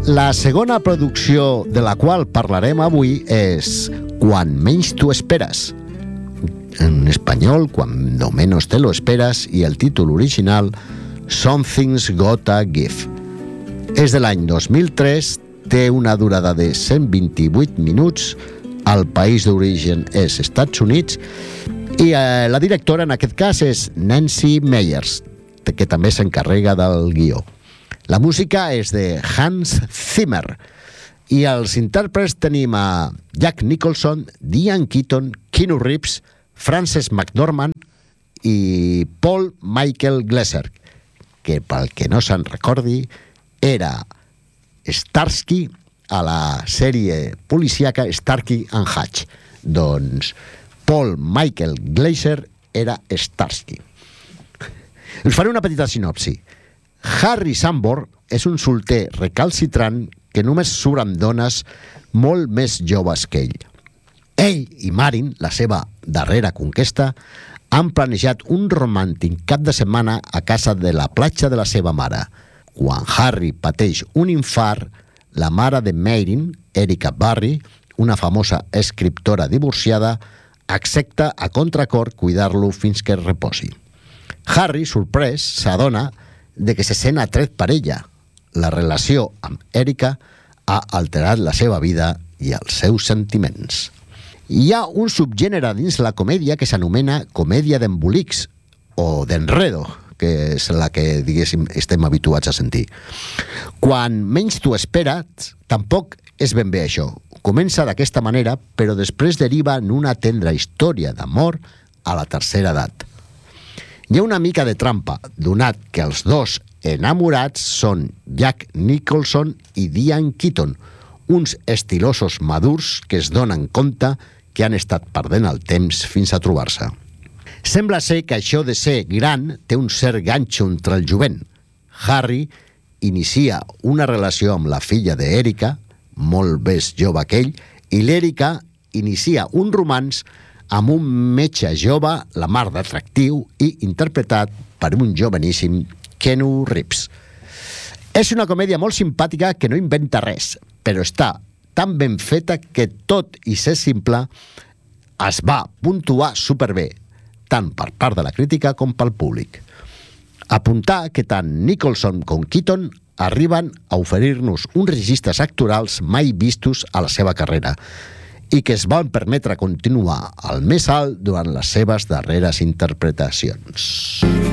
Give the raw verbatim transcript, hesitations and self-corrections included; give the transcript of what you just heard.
La segona producció de la qual parlarem avui és Quan menys t'ho esperes. En espanyol, Cuando menos te lo esperas, i el títol original Something's Gotta Give. És de l'any dos mil tres, té una durada de cent vint-i-vuit minuts, el país d'origen és Estats Units i eh, la directora en aquest cas és Nancy Meyers, que també s'encarrega del guió. La música és de Hans Zimmer i els intèrprets tenim a Jack Nicholson, Diane Keaton, Keanu Reeves, Frances McDormand i Paul Michael Glaser, que pel que no se'n recordi era Starsky a la sèrie policíaca Starsky and Hutch. Doncs Paul Michael Glaser era Starsky. Us faré una petita sinopsi. Harry Sanborn és un solter recalcitrant que només surt amb dones molt més joves que ell. Ell i Marin, la seva darrera conquesta, han planejat un romàntic cap de setmana a casa de la platja de la seva mare. Quan Harry pateix un infart, la mare de Marin, Erica Barry, una famosa escriptora divorciada, accepta a contracor cuidar-lo fins que es reposi. Harry, sorprès, s'adona de que se sent atret per ella. La relació amb Erica ha alterat la seva vida i els seus sentiments. Hi ha un subgènere dins la comèdia que s'anomena comèdia d'embolics o d'enredo, que és la que, diguéssim, estem habituats a sentir. Quan menys t'ho esperes, tampoc és ben bé això. Comença d'aquesta manera, però després deriva en una tendra història d'amor a la tercera edat. Hi ha una mica de trampa, donat que els dos enamorats són Jack Nicholson i Diane Keaton, uns estilosos madurs que es donen compte que han estat perdent el temps fins a trobar-se. Sembla ser que això de ser gran té un cert ganxo entre el jovent. Harry inicia una relació amb la filla d'Erica, molt més jove que ell, i l'Erica inicia un romanç amb un metge jove, la mar d'atractiu, i interpretat per un joveníssim Keanu Reeves. És una comèdia molt simpàtica que no inventa res, però està tan ben feta que tot i ser simple es va puntuar superbé, tant per part de la crítica com pel públic. Apuntar que tant Nicholson com Keaton arriben a oferir-nos uns registres actorals mai vistos a la seva carrera i que es van permetre continuar al més alt durant les seves darreres interpretacions.